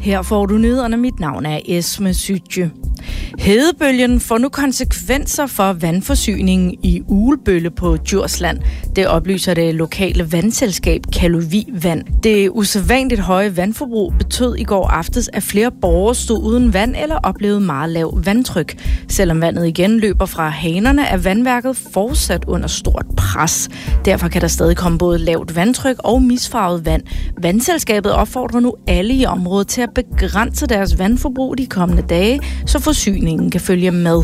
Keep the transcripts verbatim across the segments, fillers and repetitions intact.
Her får du nyhederne. Mit navn er Esme Sytje. Hedebølgen får nu konsekvenser for vandforsyningen i Ugelbølle på Djursland. Det oplyser det lokale vandselskab Kallovi Vand. Det usædvanligt høje vandforbrug betød i går aftes, at flere borgere stod uden vand eller oplevede meget lav vandtryk. Selvom vandet igen løber fra hanerne, er vandværket fortsat under stort pres. Derfor kan der stadig komme både lavt vandtryk og misfarvet vand. Vandselskabet opfordrer nu alle i området til at begrænse deres vandforbrug de kommende dage, så forsyningen kan følge med.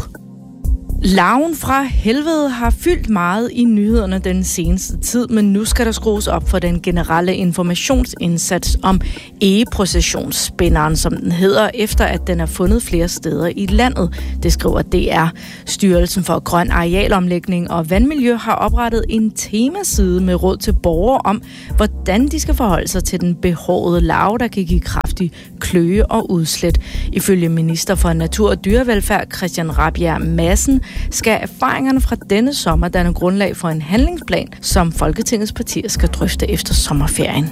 Larven fra helvede har fyldt meget i nyhederne den seneste tid, men nu skal der skrues op for den generelle informationsindsats om egeprocessionsspænderen, som den hedder, efter at den er fundet flere steder i landet. Det skriver D R. Styrelsen for Grøn Arealomlægning og Vandmiljø har oprettet en temaside med råd til borgere om, hvordan de skal forholde sig til den behårede larve, der kan give kraftig kløe og udslæt. Ifølge minister for Natur og Dyrevelfærd Christian Rabjerg Madsen skal erfaringerne fra denne sommer danne grundlag for en handlingsplan, som Folketingets partier skal drøfte efter sommerferien.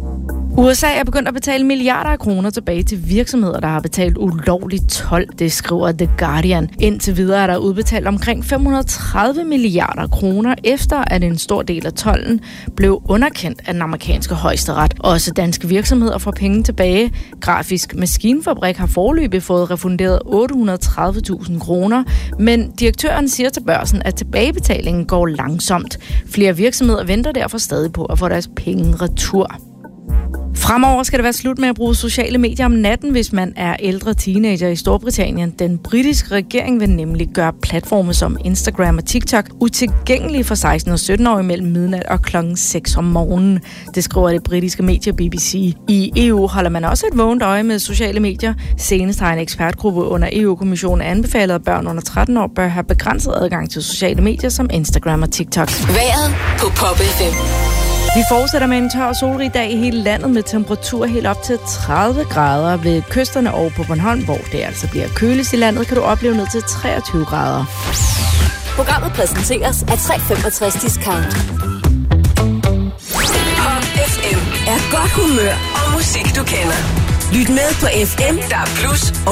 U S A er begyndt at betale milliarder af kroner tilbage til virksomheder, der har betalt ulovlig told, det skriver The Guardian. Indtil videre er der udbetalt omkring fem hundrede og tredive milliarder kroner, efter at en stor del af tolden blev underkendt af den amerikanske højesteret. Også danske virksomheder får penge tilbage. Grafisk Maskinfabrik har foreløbig fået refunderet otte hundrede og tredive tusind kroner, men direktøren siger til Børsen, at tilbagebetalingen går langsomt. Flere virksomheder venter derfor stadig på at få deres penge retur. Fremover skal det være slut med at bruge sociale medier om natten, hvis man er ældre teenager i Storbritannien. Den britiske regering vil nemlig gøre platforme som Instagram og TikTok utilgængelige for seksten og sytten-årige mellem midnat og klokken seks om morgenen. Det skriver det britiske medie B B C. I E U holder man også et vågent øje med sociale medier. Senest har en ekspertgruppe under E U-kommissionen anbefalet, at børn under tretten år bør have begrænset adgang til sociale medier som Instagram og TikTok. Vejret på Pop F M. Vi fortsætter med en tør og solrig dag i hele landet med temperatur helt op til tredive grader ved kysterne og på Bornholm, hvor det altså bliver køligst i landet, kan du opleve ned til treogtyve grader. Programmet præsenteres af tre femogtres Discount. Pop F M er godt humør og musik, du kender. Lyt med på F M, der er plus